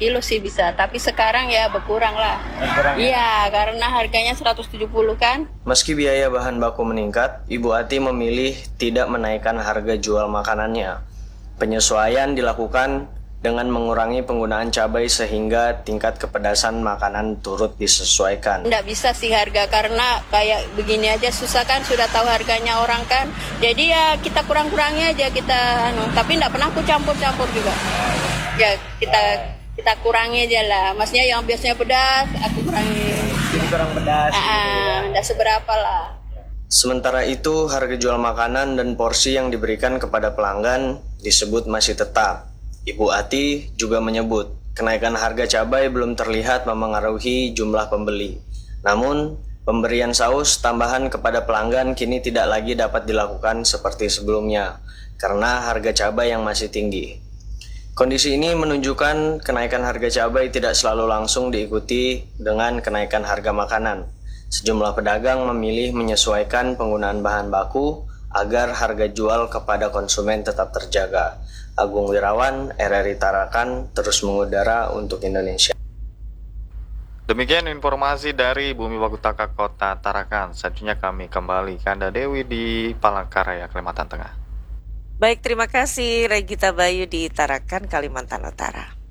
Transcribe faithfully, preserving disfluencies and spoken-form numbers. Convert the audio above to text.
kilo sih bisa, tapi sekarang ya berkurang lah. Berkurang ya? Iya, karena harganya seratus tujuh puluh kan. Meski biaya bahan baku meningkat, Ibu Ati memilih tidak menaikkan harga jual makanannya. Penyesuaian dilakukan dengan mengurangi penggunaan cabai sehingga tingkat kepedasan makanan turut disesuaikan. Nggak bisa sih harga, karena kayak begini aja susah kan, sudah tahu harganya orang kan. Jadi ya kita kurang-kurangi aja kita, anu. Tapi nggak pernah aku campur-campur juga. Ya kita kita kurangi aja lah. Maksudnya yang biasanya pedas, aku kurangi. Jadi kurang pedas. Ah, gitu ya. nggak seberapa lah. Sementara itu, harga jual makanan dan porsi yang diberikan kepada pelanggan disebut masih tetap. Ibu Ati juga menyebut, kenaikan harga cabai belum terlihat memengaruhi jumlah pembeli. Namun, pemberian saus tambahan kepada pelanggan kini tidak lagi dapat dilakukan seperti sebelumnya, karena harga cabai yang masih tinggi. Kondisi ini menunjukkan kenaikan harga cabai tidak selalu langsung diikuti dengan kenaikan harga makanan. Sejumlah pedagang memilih menyesuaikan penggunaan bahan baku agar harga jual kepada konsumen tetap terjaga. Agung Wirawan, R R I Tarakan, terus mengudara untuk Indonesia. Demikian informasi dari Bumi Wagutaka Kota Tarakan. Selanjutnya kami kembali ke Anda Dewi di Palangkaraya, Kalimantan Tengah. Baik, terima kasih Regita Bayu di Tarakan, Kalimantan Utara.